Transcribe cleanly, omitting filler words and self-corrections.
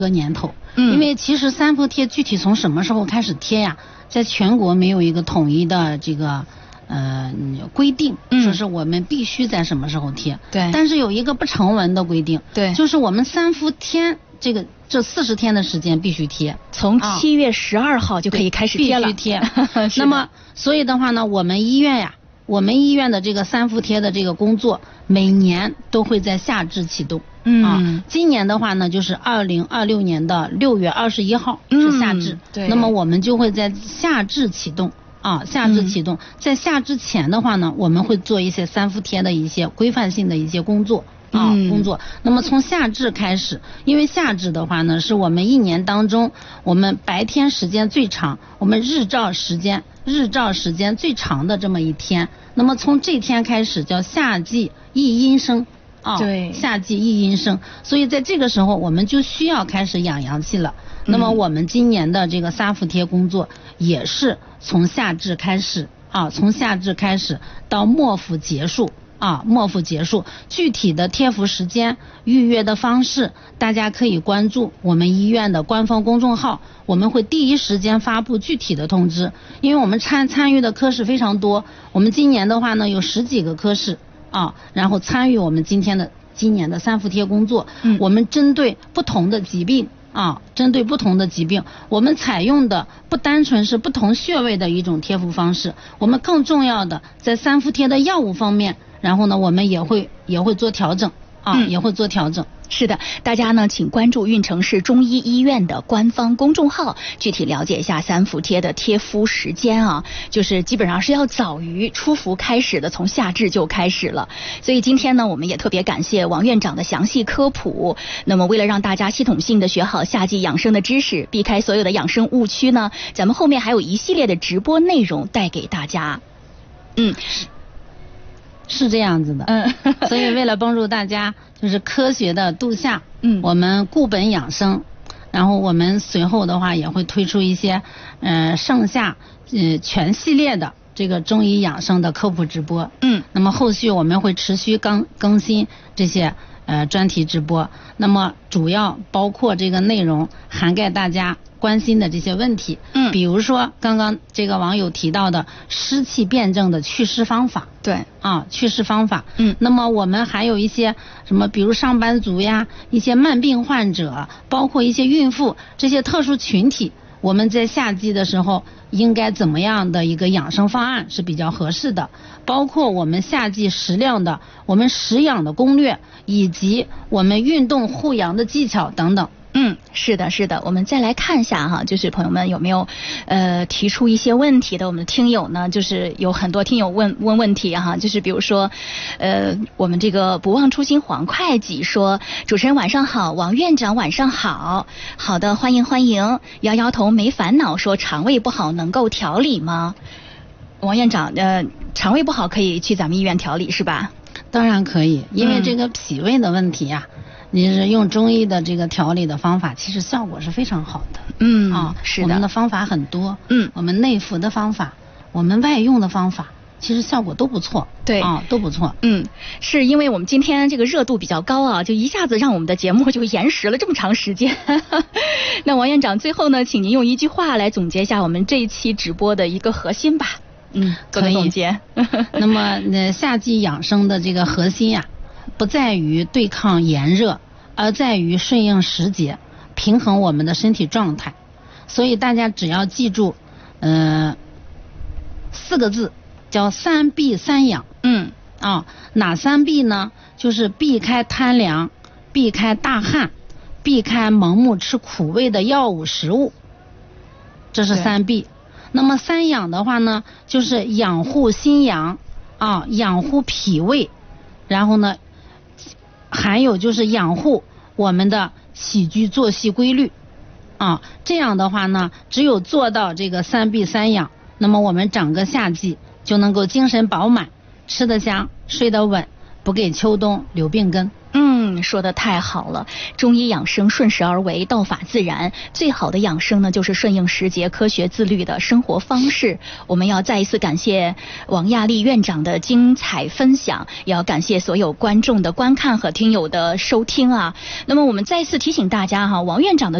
个年头，因为其实三伏贴具体从什么时候开始贴呀，在全国没有一个统一的这个规定，说是我们必须在什么时候贴。 对。 但是有一个不成文的规定， 对， 就是我们三伏天这40天的时间必须贴， 从7月12号就可以开始贴了， 必须贴。那么所以的话呢，我们医院的这个三伏贴的这个工作，每年都会在夏至启动。今年的话呢，就是2026年的6月21号是夏至， 对。 那么我们就会在夏至启动。夏至启动，在夏之前的话呢，我们会做一些三伏贴的一些规范性的一些工作。那么从夏至开始，因为夏至的话呢，是我们一年当中我们白天时间最长，我们日照时间最长的这么一天。那么从这天开始叫夏季一阴生。 对， 夏季一阴生，所以在这个时候我们就需要开始养阳气了。那么我们今年的这个三伏贴工作也是从夏至开始从夏至开始到末伏结束具体的贴伏时间、预约的方式，大家可以关注我们医院的官方公众号，我们会第一时间发布具体的通知。因为我们参与的科室非常多，我们今年的话呢有10几个科室然后参与我们今年的三伏贴工作。我们针对不同的疾病我们采用的不单纯是不同穴位的一种贴敷方式，我们更重要的在三伏贴的药物方面，然后呢我们也会做调整也会做调整。 是的，大家呢请关注运城市中医医院的官方公众号，具体了解一下三伏贴的贴敷时间就是基本上是要早于初伏开始的，从夏至就开始了。所以今天呢，我们也特别感谢王院长的详细科普。那么为了让大家系统性的学好夏季养生的知识，避开所有的养生误区呢，咱们后面还有一系列的直播内容带给大家。 是这样子的，所以为了帮助大家就是科学的度夏，我们固本养生，然后我们随后的话也会推出一些盛夏全系列的这个中医养生的科普直播。那么后续我们会持续更新这些专题直播，那么主要包括这个内容涵盖大家关心的这些问题。比如说刚刚这个网友提到的湿气辩证的祛湿方法。 对祛湿方法。那么我们还有一些什么，比如上班族呀，一些慢病患者，包括一些孕妇，这些特殊群体，我们在夏季的时候应该怎么样的一个养生方案是比较合适的，包括我们夏季食量的我们食养的攻略，以及我们运动护阳的技巧等等。 是的，我们再来看一下就是朋友们有没有提出一些问题的。我们的听友呢，就是有很多听友问问题就是比如说我们这个不忘初心黄会计说，主持人晚上好，王院长晚上好。好的，欢迎。摇摇头没烦恼说，肠胃不好能够调理吗？王院长肠胃不好可以去咱们医院调理是吧？ 当然可以，因为这个脾胃的问题你是用中医的这个调理的方法，其实效果是非常好的。 是的， 我们的方法很多。我们内服的方法，我们外用的方法，其实效果都不错。 对都不错。 是因为我们今天这个热度比较高就一下子让我们的节目就延时了这么长时间。那王院长最后呢，请您用一句话来总结一下我们这一期直播的一个核心吧。 可以总结。 那么夏季养生的这个核心不在于对抗炎热，而在于顺应时节，平衡我们的身体状态。所以大家只要记住4个字，叫3避3养。哪3避呢？就是避开贪凉，避开大汗，避开盲目吃苦味的药物食物，这是3避。那么3养的话呢，就是养护心阳养护脾胃，然后呢还有就是养护我们的起居作息规律这样的话呢，只有做到这个3避3养，那么我们整个夏季就能够精神饱满，吃得香，睡得稳，不给秋冬留病根。 说得太好了，中医养生顺势而为，道法自然，最好的养生呢就是顺应时节、科学自律的生活方式。我们要再一次感谢王亚丽院长的精彩分享，也要感谢所有观众的观看和听友的收听啊。那么我们再一次提醒大家哈，王院长的